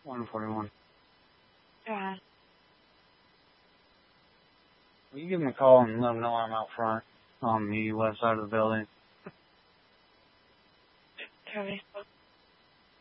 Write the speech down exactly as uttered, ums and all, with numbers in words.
one forty-one. Go ahead. Will you give me a call and let them know I'm out front on the west side of the building? Cody.